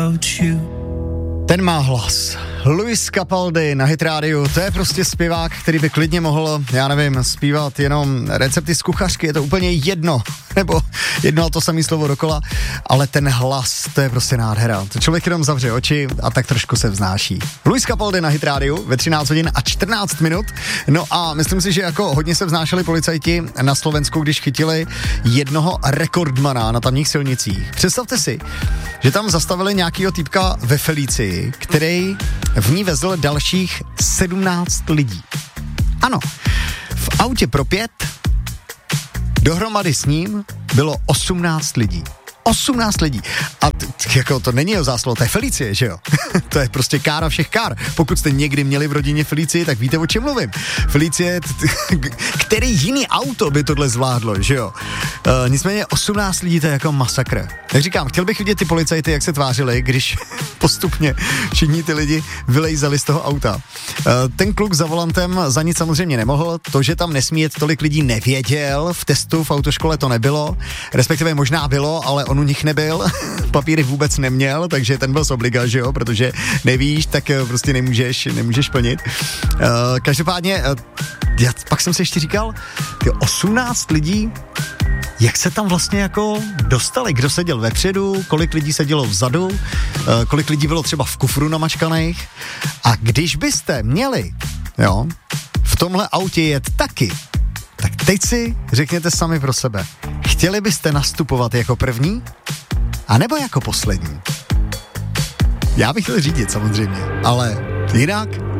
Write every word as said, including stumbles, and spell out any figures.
Ten má hlas. Luis Capaldi na Hit rádiu, to je prostě zpěvák, který by klidně mohl, já nevím, zpívat jenom recepty z kuchařky, je to úplně jedno, nebo jedno a to samé slovo dokola, ale ten hlas, to je prostě nádhera. To člověk jenom zavře oči a tak trošku se vznáší. Luis Capaldi na Hit rádiu ve třináct hodin a čtrnáct minut. No a myslím si, že jako hodně se vznášeli policajti na Slovensku, když chytili jednoho rekordmana na tamních silnicích. Představte si, že tam zastavili nějakýho týpka ve Felicii, který v ní vezl dalších sedmnáct lidí. Ano, v autě pro pět dohromady s ním bylo osmnáct lidí. osmnáct lidí. A t- jako to není jeho zásluha, to je Felicie, že jo? To je prostě kára všech kár. Pokud jste někdy měli v rodině Felicii, tak víte, o čem mluvím. Felicie, t- t- který jiný auto by tohle zvládlo, že jo? Uh, nicméně osmnáct lidí, to je jako masakr. Tak říkám, chtěl bych vidět ty policajty, jak se tvářili, když postupně všichni ty lidi vylejzali z toho auta. Uh, ten kluk za volantem za nic samozřejmě nemohl. To, že tam nesmí jet tolik lidí, nevěděl. V testu v autoškole to nebylo. Respektive možná bylo, ale on u nich nebyl, papíry vůbec neměl, takže ten byl z obliga, že jo, protože nevíš, tak prostě nemůžeš, nemůžeš plnit. Uh, každopádně, uh, já pak jsem si ještě říkal, ty osmnáct lidí, jak se tam vlastně jako dostali, kdo seděl vepředu, kolik lidí sedělo vzadu, uh, kolik lidí bylo třeba v kufru namačkaných a když byste měli, jo, v tomhle autě jet taky, tak teď si řekněte sami pro sebe. Chtěli byste nastupovat jako první? A nebo jako poslední? Já bych chtěl řídit samozřejmě, ale jinak